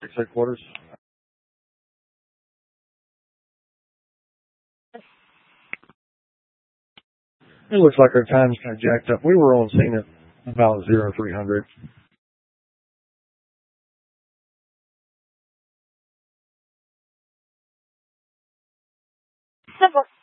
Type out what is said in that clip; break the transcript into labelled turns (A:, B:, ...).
A: headquarters. It looks like our time's kind of jacked up. We were on scene at about 0300.
B: Simple.